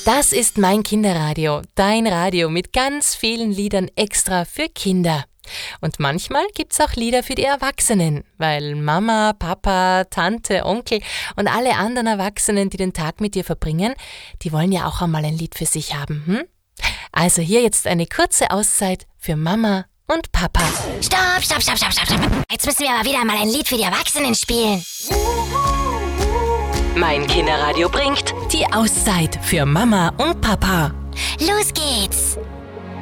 Das ist mein Kinderradio, dein Radio mit ganz vielen Liedern extra für Kinder. Und manchmal gibt's auch Lieder für die Erwachsenen, weil Mama, Papa, Tante, Onkel und alle anderen Erwachsenen, die den Tag mit dir verbringen, die wollen ja auch einmal ein Lied für sich haben. Also hier jetzt eine kurze Auszeit für Mama und Papa. Stopp, stopp, stopp, stopp, stopp, stopp. Jetzt müssen wir aber wieder mal ein Lied für die Erwachsenen spielen. Mein Kinderradio bringt die Auszeit für Mama und Papa. Los geht's.